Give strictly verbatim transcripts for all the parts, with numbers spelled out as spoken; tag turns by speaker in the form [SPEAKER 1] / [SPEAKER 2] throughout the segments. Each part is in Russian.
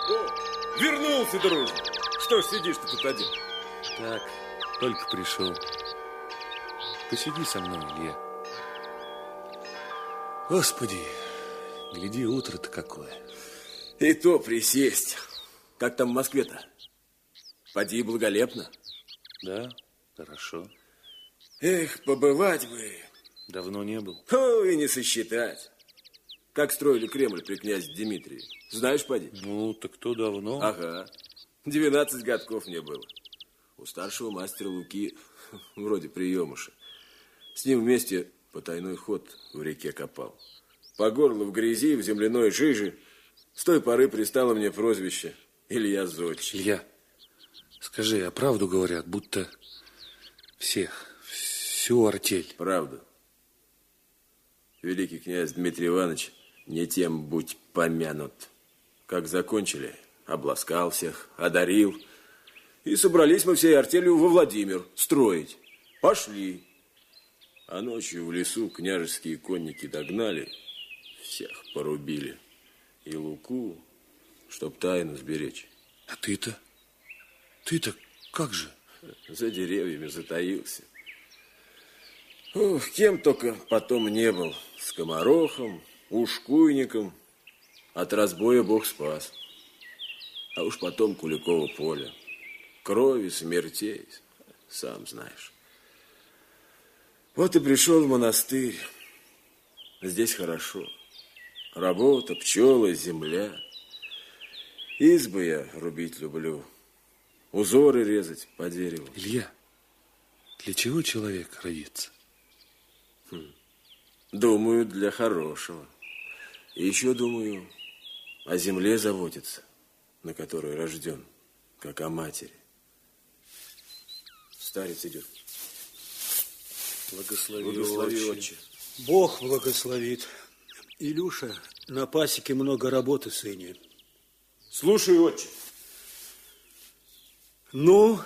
[SPEAKER 1] О, вернулся, дружно. Что ж сидишь-то тут один?
[SPEAKER 2] Так, только пришел. Посиди со мной, Илья. Господи, гляди, утро-то какое.
[SPEAKER 1] И то присесть. Как там в Москве-то? Поди благолепно.
[SPEAKER 2] Да, хорошо.
[SPEAKER 1] Эх, побывать бы.
[SPEAKER 2] Давно не был.
[SPEAKER 1] О, и не сосчитать. Как строили Кремль при князе Дмитрии. Знаешь, поди?
[SPEAKER 2] Ну, так то давно.
[SPEAKER 1] Ага. Двенадцать годков мне было. У старшего мастера Луки вроде приемыша. С ним вместе потайной ход в реке копал. По горло в грязи, в земляной жиже. С той поры пристало мне прозвище Илья Зодчий.
[SPEAKER 2] Илья, скажи, а правду говорят, будто всех, всю артель?
[SPEAKER 1] Правду. Великий князь Дмитрий Иванович не тем будь помянут. Как закончили, обласкал всех, одарил. И собрались мы всей артелью во Владимир строить. Пошли. А ночью в лесу княжеские конники догнали, всех порубили. И Луку, чтоб тайну сберечь.
[SPEAKER 2] А ты-то? Ты-то как же?
[SPEAKER 1] За деревьями затаился. Ох, кем только потом не был. Скоморохом, ушкуйником. От разбоя Бог спас. А уж потом Куликово поле. Крови, смертей, сам знаешь. Вот и пришел в монастырь. Здесь хорошо. Работа, пчелы, земля. Избы я рубить люблю. Узоры резать по дереву.
[SPEAKER 2] Илья, для чего человек родится?
[SPEAKER 1] Хм. Думаю, для хорошего. И еще думаю о земле заботиться, на которой рожден, как о матери. Старец идет.
[SPEAKER 2] Благослови,
[SPEAKER 1] Благослови,
[SPEAKER 2] отче.
[SPEAKER 1] отче.
[SPEAKER 3] Бог благословит. Илюша, на пасеке много работы, сыне.
[SPEAKER 1] Слушай, отче.
[SPEAKER 3] Ну,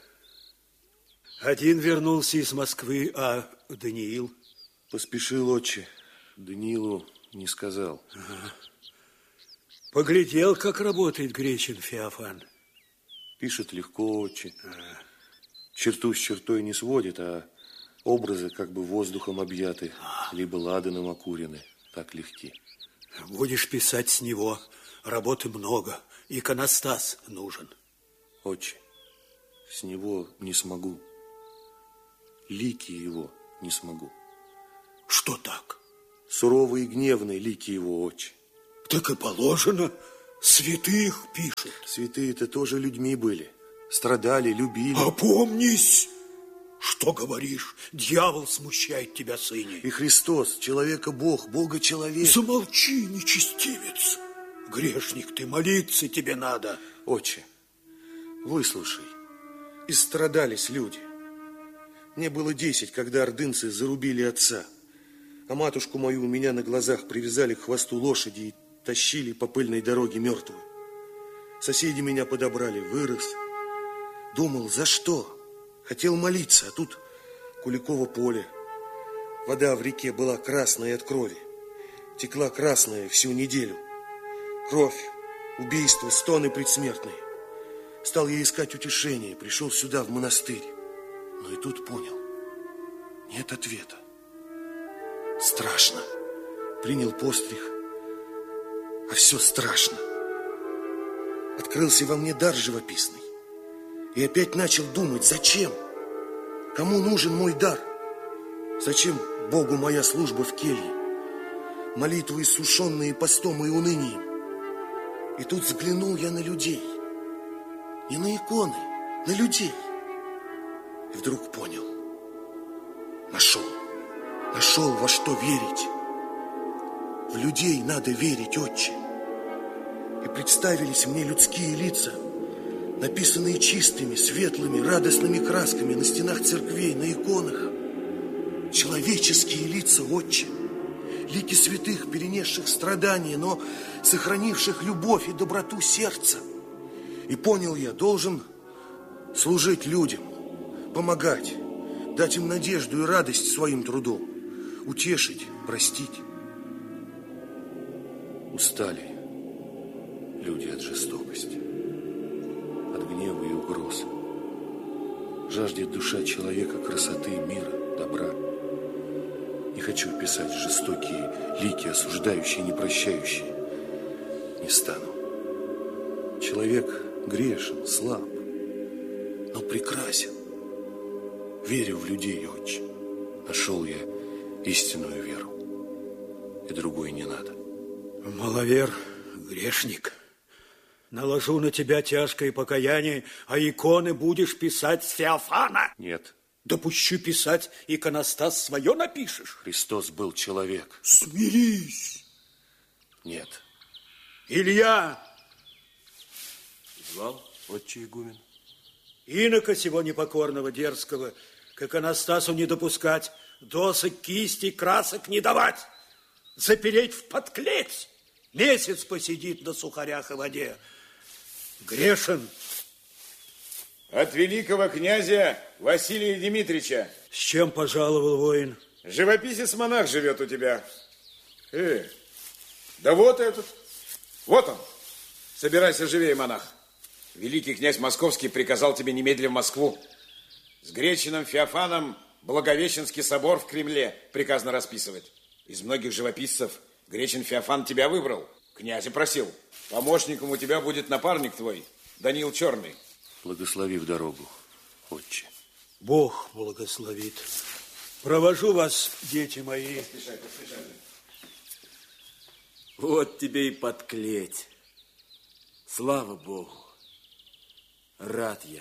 [SPEAKER 3] один вернулся из Москвы, а Даниил?
[SPEAKER 2] Поспешил, отче. Даниилу не сказал.
[SPEAKER 3] Ага. Поглядел, как работает Гречин Феофан.
[SPEAKER 2] Пишет легко, отче. А. Черту с чертой не сводит, а образы как бы воздухом объяты, а. либо ладаном окурены. Так легки.
[SPEAKER 3] Будешь писать с него. Работы много. Иконостас нужен.
[SPEAKER 2] Отче, с него не смогу. Лики его не смогу.
[SPEAKER 3] Что так?
[SPEAKER 2] Суровые и гневные лики его, отче.
[SPEAKER 3] Так и положено. Святых пишут.
[SPEAKER 2] Святые-то тоже людьми были. Страдали, любили.
[SPEAKER 3] Опомнись! Что говоришь? Дьявол смущает тебя, сыне.
[SPEAKER 2] И Христос, человека Бог, Бога человек.
[SPEAKER 3] Замолчи, нечестивец. Грешник ты, молиться тебе надо.
[SPEAKER 2] Отче, выслушай. Истрадались люди. Мне было десять, когда ордынцы зарубили отца. А матушку мою у меня на глазах привязали к хвосту лошади и тащили по пыльной дороге мертвую. Соседи меня подобрали, вырос. Думал, за что? Хотел молиться, а тут Куликово поле. Вода в реке была красная от крови. Текла красная всю неделю. Кровь, убийство, стоны предсмертные. Стал я искать утешение, пришел сюда, в монастырь. Но и тут понял, нет ответа. Страшно. Принял постриг, а все страшно. Открылся во мне дар живописный. И опять начал думать, зачем? Кому нужен мой дар? Зачем Богу моя служба в келье? Молитвы, иссушенные постом и унынием. И тут взглянул я на людей. Не на иконы, на людей. И вдруг понял. Нашел. Нашел, во что верить. В людей надо верить, отче. И представились мне людские лица, написанные чистыми, светлыми, радостными красками на стенах церквей, на иконах. Человеческие лица, отче. Лики святых, перенесших страдания, но сохранивших любовь и доброту сердца. И понял я, должен служить людям, помогать, дать им надежду и радость своим трудом, утешить, простить. Устали. люди от жестокости, от гнева и угроз. Жаждет душа человека красоты, мира, добра. Не хочу писать жестокие лики, осуждающие, непрощающие. Не стану. Человек грешен, слаб, но прекрасен. Верю в людей, отче. Нашел я истинную веру. И другой не надо.
[SPEAKER 3] Маловер, грешник, наложу на тебя тяжкое покаяние, а иконы будешь писать с Феофана.
[SPEAKER 2] Нет.
[SPEAKER 3] Допущу писать, иконостас свое напишешь.
[SPEAKER 2] Христос был человек.
[SPEAKER 3] Смирись.
[SPEAKER 2] Нет.
[SPEAKER 3] Илья.
[SPEAKER 1] Звал, отче игумен?
[SPEAKER 3] Инока сего непокорного, дерзкого, к иконостасу не допускать, досок, кисти, красок не давать, запереть в подклеть, месяц посидит на сухарях и воде. Грешен.
[SPEAKER 4] От великого князя Василия Дмитриевича.
[SPEAKER 3] С чем пожаловал воин?
[SPEAKER 4] Живописец-монах живет у тебя. Э, да вот этот. Вот он. Собирайся живее, монах. Великий князь Московский приказал тебе немедленно в Москву. С Гречиным Феофаном Благовещенский собор в Кремле приказано расписывать. Из многих живописцев Гречин Феофан тебя выбрал. Князя просил. Помощником у тебя будет напарник твой, Даниил Черный.
[SPEAKER 2] Благослови в дорогу, отче.
[SPEAKER 3] Бог благословит. Провожу вас, дети мои.
[SPEAKER 4] Поспешай, поспешай.
[SPEAKER 1] Вот тебе и подклеть. Слава Богу. Рад я.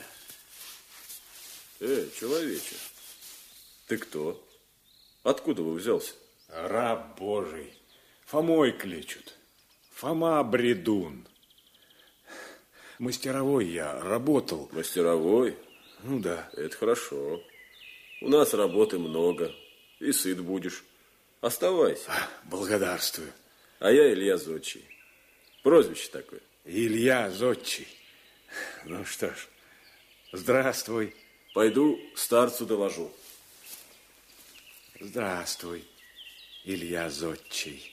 [SPEAKER 1] Э, человече, ты кто? Откуда вы взялся?
[SPEAKER 5] Раб Божий. Фомой кличут. Фома Бредун. Мастеровой я работал.
[SPEAKER 1] Мастеровой?
[SPEAKER 5] Ну да.
[SPEAKER 1] Это хорошо. У нас работы много. И сыт будешь. Оставайся.
[SPEAKER 5] Благодарствую.
[SPEAKER 1] А я Илья Зодчий. Прозвище такое.
[SPEAKER 5] Илья Зодчий. Ну что ж, здравствуй.
[SPEAKER 1] Пойду старцу доложу.
[SPEAKER 5] Здравствуй, Илья Зодчий.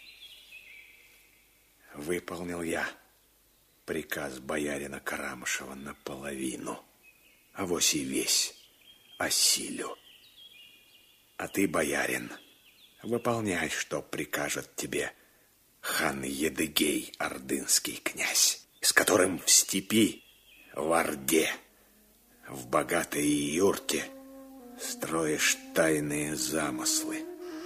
[SPEAKER 5] Выполнил я приказ боярина Карамышева наполовину, авось и весь осилю. А ты, боярин, выполняй, что прикажет тебе хан Едыгей, ордынский князь, с которым в степи, в Орде, в богатой юрте строишь тайные замыслы.